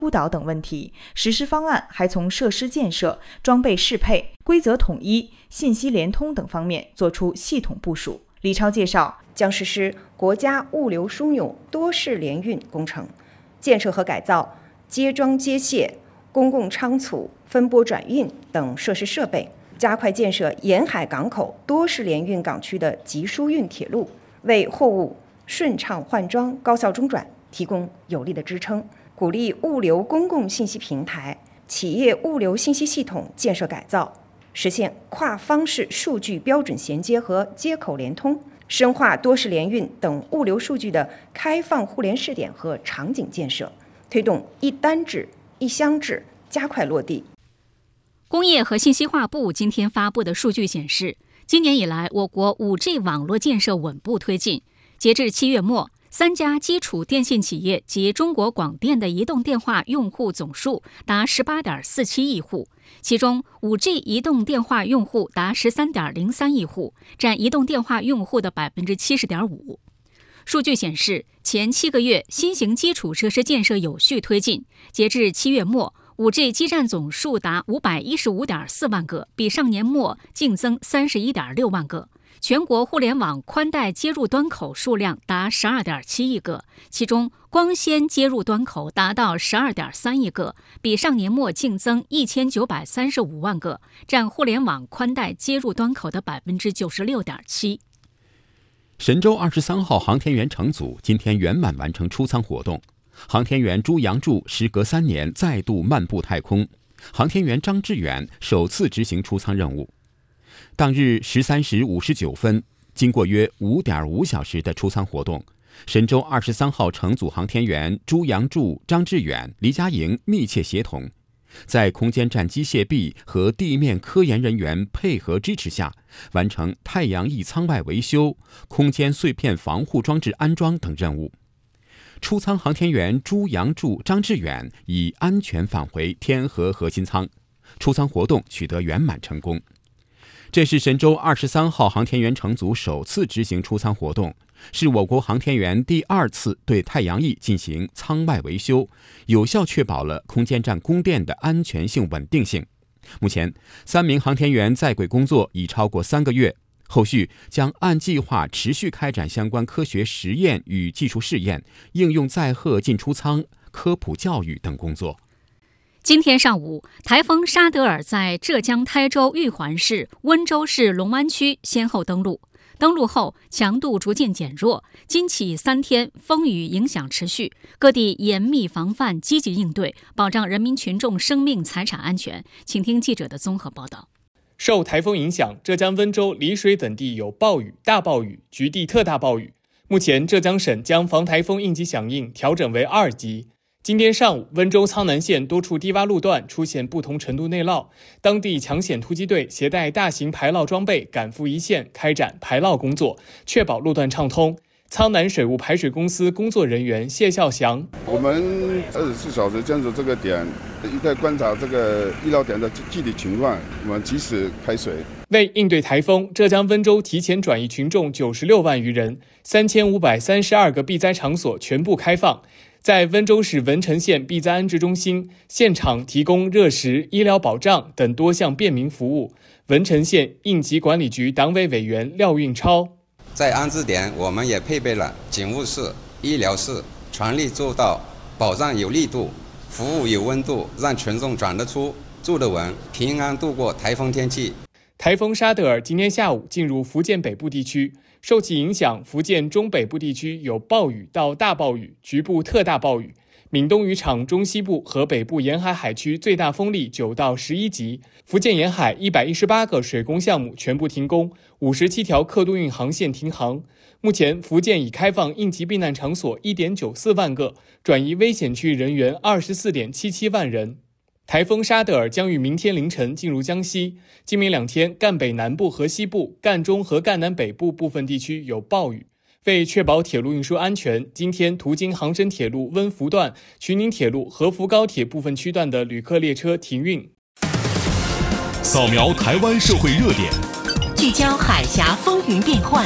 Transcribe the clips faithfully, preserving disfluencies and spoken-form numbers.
孤岛等问题。实施方案还从设施建设、装备适配、规则统一、信息联通等方面作出系统部署。李超介绍， 将实施国家物流枢纽多式联运工程，建设和改造接装接卸、公共仓储分拨转运等设施设备，加快建设沿海港口多式联运港区的集疏运铁路，为货物顺畅换装、高效中转提供有力的支撑。鼓励物流公共信息平台、企业物流信息系统建设改造，实现跨方式数据标准衔接和接口联通，深化多式联运等物流数据的开放互联试点和场景建设，推动一单制、一箱制加快落地。 工业和信息化部今天发布的数据显示，今年以来，我国 五 G 网络建设稳步推进。截至七月末，三家基础电信企业及中国广电的移动电话用户总数达 十八点四七亿户，其中 五 G 移动电话用户达 十三点零三亿户，占移动电话用户的 百分之七十点五。数据显示，前七个月新型基础设施建设有序推进，截至七月末， 五 G 基站总数达 五百一十五点四万个，比上年末净增 三十一点六万个。全国互联网宽带接入端口数量达 十二点七亿个，其中光纤接入端口达到 十二点三亿个，比上年末净增一千九百三十五万个，占互联网宽带接入端口的 百分之九十六点七。 神舟二十三号航天员乘组今天圆满完成出舱活动，航天员朱杨柱时隔三年再度漫步太空，航天员张志远首次执行出舱任务。当日十三时五十九分，经过约 五点五小时的出舱活动，神舟二十三号乘组航天员朱杨柱、张志远、黎佳莹密切协同，在空间站机械臂和地面科研人员配合支持下，完成太阳翼舱外维修、空间碎片防护装置安装等任务。出舱航天员朱杨柱、张志远已安全返回天河核心舱，出舱活动取得圆满成功。这是神舟二十三号航天员乘组首次执行出舱活动，是我国航天员第二次对太阳翼进行舱外维修，有效确保了空间站供电的安全性、稳定性。目前，三名航天员在轨工作已超过三个月，后续将按计划持续开展相关科学实验与技术试验、应用载荷进出舱、科普教育等工作。 今天上午，台风沙德尔在浙江台州玉环市、温州市龙湾区先后登陆。登陆后，强度逐渐减弱，今起三天风雨影响持续，各地严密防范，积极应对，保障人民群众生命财产安全。请听记者的综合报道。 受台风影响，浙江温州、丽水等地有暴雨、大暴雨、局地特大暴雨。目前，浙江省将防台风应急响应调整为二级。今天上午，温州苍南县多处低洼路段出现不同程度内涝，当地抢险突击队携带大型排涝装备赶赴一线，开展排涝工作，确保路段畅通。苍南水务排水公司工作人员谢孝祥： 我们二十四小时监视这个点，一再观察这个医疗点的具体情况，我们及时开水。 为应对台风，浙江温州提前转移群众九十六万余人，三千五百三十二个避灾场所全部开放。在温州市文成县避灾安置中心，现场提供热食、医疗保障等多项便民服务。文成县应急管理局党委委员廖运超： 在安置点，我们也配备了警务室、医疗室，全力做到保障有力度、服务有温度，让群众转得出、住得稳，平安度过台风天气。 台风沙德尔今天下午进入福建北部地区。受其影响，福建中北部地区有暴雨到大暴雨，局部特大暴雨。闽东渔场中西部和北部沿海海区最大风力九到十一级。福建沿海一百一十八个水工项目全部停工，五十七条客渡运航线停航。目前，福建已开放应急避难场所一点九四万个，转移危险区人员二十四点七七万人。台风沙德尔将于明天凌晨进入江西，今明两天赣北南部和西部、赣中和赣南北部部分地区有暴雨。为确保铁路运输安全，今天途经杭深铁路温福段、衢宁铁路合福高铁部分区段的旅客列车停运。 扫描台湾社会热点， 聚焦海峡风云变幻。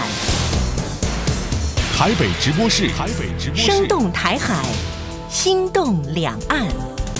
台北直播室，台北直播室， 生动台海，心动两岸。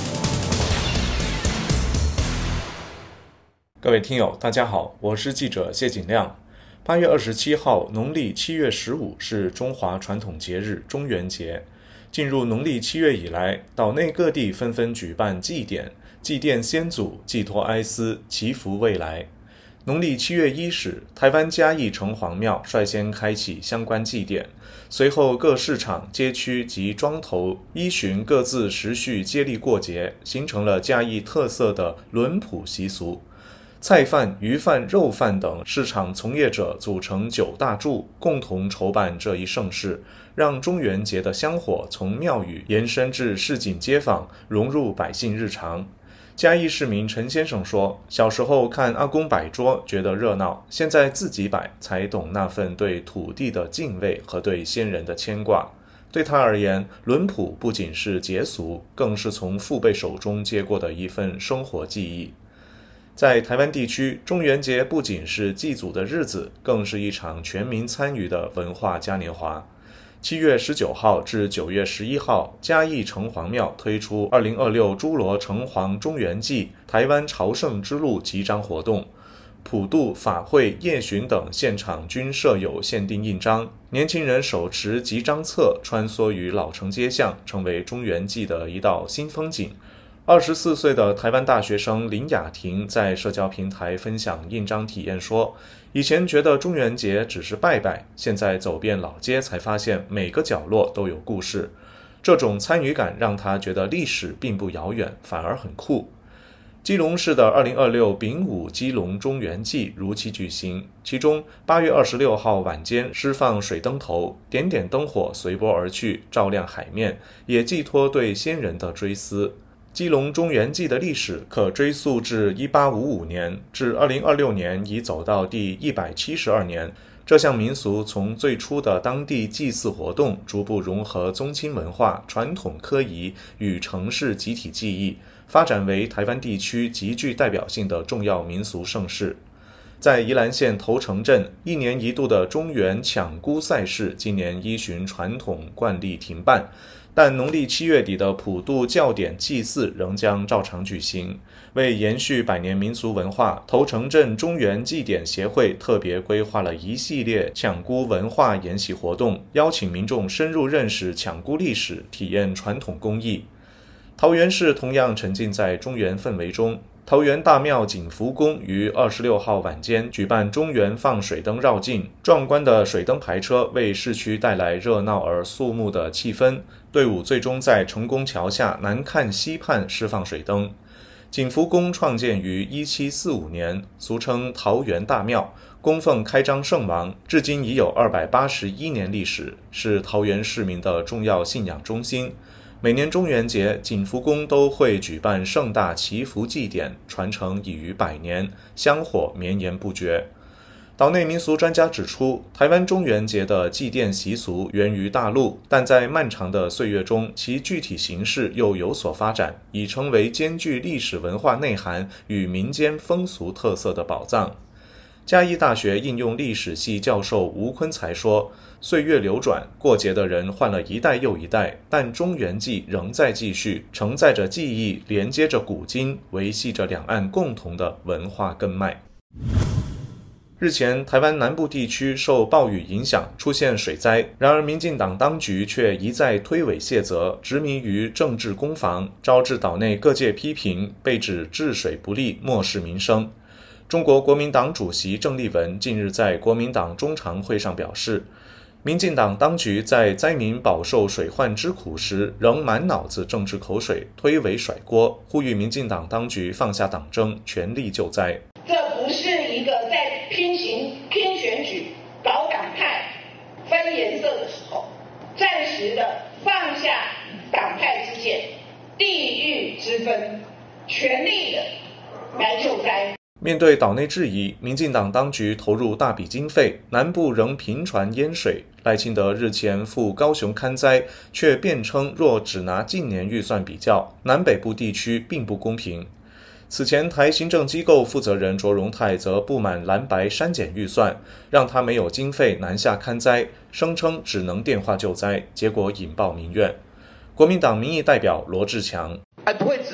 各位听友，大家好，我是记者谢景亮。八月二十七号，农历七月十五是中华传统节日中元节。进入农历七月以来，岛内各地纷纷举办祭典，祭奠先祖，寄托哀思，祈福未来。农历七月伊始，台湾嘉义城隍庙率先开启相关祭典，随后各市场、街区及庄头依循各自时序接力过节，形成了嘉义特色的轮谱习俗。菜贩、鱼贩、肉贩等市场从业者组成九大柱，共同筹办这一盛事，让中元节的香火从庙宇延伸至市井街坊，融入百姓日常。嘉义市民陈先生说，小时候看阿公摆桌觉得热闹，现在自己摆才懂那份对土地的敬畏和对先人的牵挂。对他而言，轮谱不仅是节俗，更是从父辈手中接过的一份生活记忆。在台湾地区，中元节不仅是祭祖的日子，更是一场全民参与的文化嘉年华。七月十九号至九月十一号，嘉义城隍庙推出二零二六诸罗城隍中元祭台湾朝圣之路集章活动，普渡、法会、夜巡等现场均设有限定印章，年轻人手持集章册穿梭于老城街巷，成为中元祭的一道新风景。二十四岁的台湾大学生林雅婷在社交平台分享印章体验说，以前觉得中元节只是拜拜，现在走遍老街才发现每个角落都有故事。这种参与感让他觉得历史并不遥远，反而很酷。基隆市的二零二六丙午基隆中元祭如期举行，其中八月二十六号晚间释放水灯头，点点灯火随波而去，照亮海面，也寄托对先人的追思。基隆中元祭的历史可追溯至一八五五年，至二零二六年已走到第一百七十二年。这项民俗从最初的当地祭祀活动，逐步融合宗亲文化、传统科仪与城市集体记忆，发展为台湾地区极具代表性的重要民俗盛事。在宜兰县头城镇，一年一度的中元抢孤赛事今年依循传统惯例停办，但农历七月底的普渡教典祭祀仍将照常举行。为延续百年民俗文化，头城镇中元祭典协会特别规划了一系列抢孤文化研习活动，邀请民众深入认识抢孤历史，体验传统工艺。桃园市同样沉浸在中元氛围中，桃园大庙景福宫于二十六号晚间举办中元放水灯绕境，壮观的水灯排车为市区带来热闹而肃穆的气氛。队伍最终在成功桥下南看西畔释放水灯。景福宫创建于一七四五年，俗称桃园大庙，供奉开张圣王，至今已有二百八十一年历史，是桃园市民的重要信仰中心。每年中元节，景福宫都会举办盛大祈福祭典，传承已逾百年，香火绵延不绝。岛内民俗专家指出，台湾中元节的祭奠习俗源于大陆，但在漫长的岁月中，其具体形式又有所发展，已成为兼具历史文化内涵与民间风俗特色的宝藏。嘉义大学应用历史系教授吴坤才说，岁月流转，过节的人换了一代又一代，但中元祭仍在继续，承载着记忆，连接着古今，维系着两岸共同的文化根脉。日前，台湾南部地区受暴雨影响出现水灾，然而民进党当局却一再推诿卸责，执迷于政治攻防，招致岛内各界批评，被指治水不力，漠视民生。中国国民党主席郑丽文近日在国民党中常会上表示，民进党当局在灾民饱受水患之苦时，仍满脑子政治口水，推诿甩锅，呼吁民进党当局放下党争，全力救灾。 这不是一个在拼行拼选举、搞党派、分颜色的时候，暂时的放下党派之见、地域之分，全力的来救灾。 面对岛内质疑，民进党当局投入大笔经费，南部仍频传淹水。赖清德日前赴高雄勘灾，却辩称若只拿近年预算比较，南北部地区并不公平。此前，台行政机构负责人卓荣泰则不满蓝白删减预算，让他没有经费南下勘灾，声称只能电话救灾，结果引爆民怨。国民党民意代表罗志强， 哎，不会只